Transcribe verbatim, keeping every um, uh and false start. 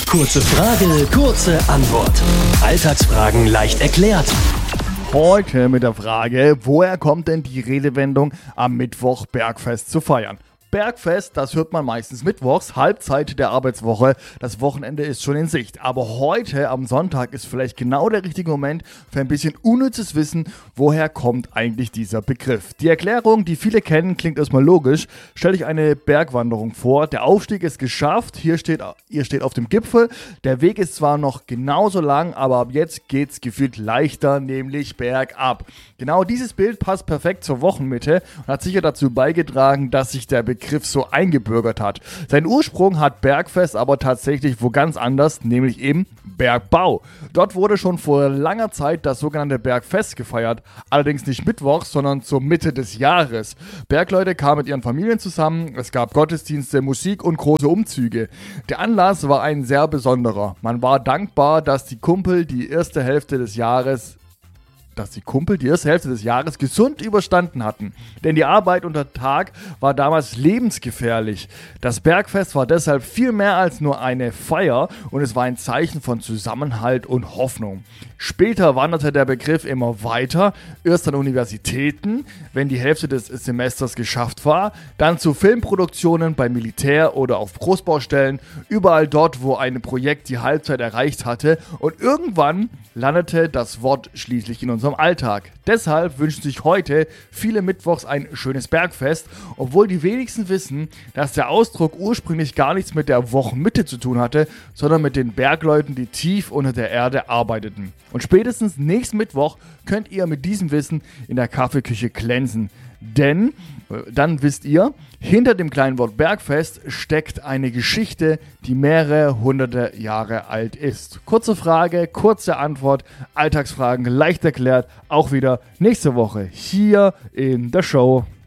Kurze Frage, kurze Antwort. Alltagsfragen leicht erklärt. Heute mit der Frage, woher kommt denn die Redewendung, am Mittwoch Bergfest zu feiern? Bergfest, das hört man meistens mittwochs, Halbzeit der Arbeitswoche. Das Wochenende ist schon in Sicht. Aber heute am Sonntag ist vielleicht genau der richtige Moment für ein bisschen unnützes Wissen, woher kommt eigentlich dieser Begriff. Die Erklärung, die viele kennen, klingt erstmal logisch. Stell dich eine Bergwanderung vor. Der Aufstieg ist geschafft. Hier steht, ihr steht auf dem Gipfel. Der Weg ist zwar noch genauso lang, aber ab jetzt geht's gefühlt leichter, nämlich bergab. Genau dieses Bild passt perfekt zur Wochenmitte und hat sicher dazu beigetragen, dass sich der Begriff Begriff so eingebürgert hat. Seinen Ursprung hat Bergfest aber tatsächlich wo ganz anders, nämlich im Bergbau. Dort wurde schon vor langer Zeit das sogenannte Bergfest gefeiert, allerdings nicht mittwochs, sondern zur Mitte des Jahres. Bergleute kamen mit ihren Familien zusammen, es gab Gottesdienste, Musik und große Umzüge. Der Anlass war ein sehr besonderer. Man war dankbar, dass die Kumpel die erste Hälfte des Jahres dass die Kumpel die erste Hälfte des Jahres gesund überstanden hatten. Denn die Arbeit unter Tag war damals lebensgefährlich. Das Bergfest war deshalb viel mehr als nur eine Feier und es war ein Zeichen von Zusammenhalt und Hoffnung. Später wanderte der Begriff immer weiter, erst an Universitäten, wenn die Hälfte des Semesters geschafft war, dann zu Filmproduktionen beim Militär oder auf Großbaustellen, überall dort, wo ein Projekt die Halbzeit erreicht hatte, und irgendwann landete das Wort schließlich in unserem Alltag. Deshalb wünschen sich heute viele mittwochs ein schönes Bergfest, obwohl die wenigsten wissen, dass der Ausdruck ursprünglich gar nichts mit der Wochenmitte zu tun hatte, sondern mit den Bergleuten, die tief unter der Erde arbeiteten. Und spätestens nächsten Mittwoch könnt ihr mit diesem Wissen in der Kaffeeküche glänzen. Denn, dann wisst ihr, hinter dem kleinen Wort Bergfest steckt eine Geschichte, die mehrere hunderte Jahre alt ist. Kurze Frage, kurze Antwort, Alltagsfragen leicht erklärt, auch wieder nächste Woche hier in der Show.